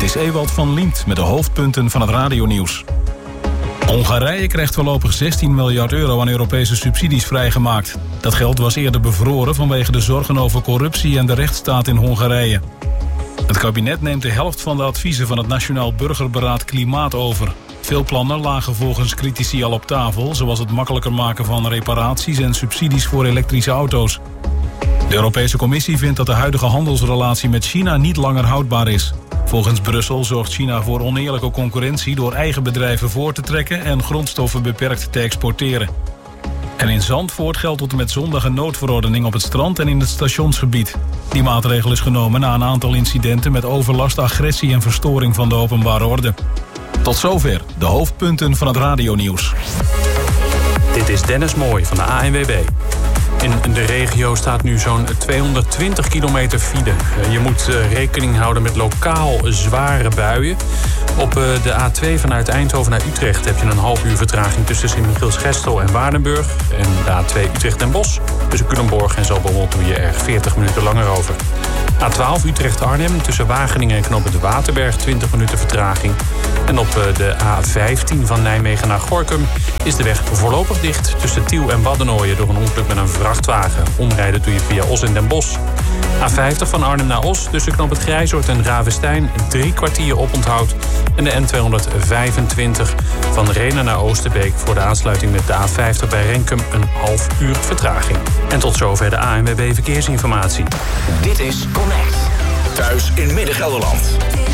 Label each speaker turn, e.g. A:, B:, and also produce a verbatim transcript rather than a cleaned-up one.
A: is Ewald van Liemt met de hoofdpunten van het radionieuws. Hongarije krijgt voorlopig zestien miljard euro aan Europese subsidies vrijgemaakt. Dat geld was eerder bevroren vanwege de zorgen over corruptie en de rechtsstaat in Hongarije. Het kabinet neemt de helft van de adviezen van het Nationaal Burgerberaad Klimaat over. Veel plannen lagen volgens critici al op tafel, zoals het makkelijker maken van reparaties en subsidies voor elektrische auto's. De Europese Commissie vindt dat de huidige handelsrelatie met China niet langer houdbaar is. Volgens Brussel zorgt China voor oneerlijke concurrentie door eigen bedrijven voor te trekken en grondstoffen beperkt te exporteren. En in Zandvoort geldt tot en met zondag een noodverordening op het strand en in het stationsgebied. Die maatregel is genomen na een aantal incidenten met overlast, agressie en verstoring van de openbare orde. Tot zover de hoofdpunten van het radionieuws.
B: Dit is Dennis Mooij van de A N W B. In de regio staat nu zo'n tweehonderdtwintig kilometer file. Je moet rekening houden met lokaal zware buien. Op de A twee vanuit Eindhoven naar Utrecht heb je een half uur vertraging tussen Sint-Michiels-Gestel en Waardenburg. En de A twee Utrecht en Bosch. Tussen Culemborg en Zaltbommel doe je er veertig minuten langer over. A twaalf Utrecht-Arnhem tussen Wageningen en Knooppunt de Waterberg twintig minuten vertraging. En op de A vijftien van Nijmegen naar Gorinchem is de weg voorlopig dicht tussen Tiel en Waddenooien door een ongeluk met een vrachtwagen. Omrijden doe je via Os en Den Bosch. A vijftig van Arnhem naar Os tussen Knooppunt Grijzoord en Ravestein drie kwartier oponthoud. En de N tweehonderdvijfentwintig van Rhenen naar Oosterbeek voor de aansluiting met de A vijftig bij Renkum een half uur vertraging. En tot zover de A N W B Verkeersinformatie.
C: Dit is Connect. Thuis in Midden-Gelderland.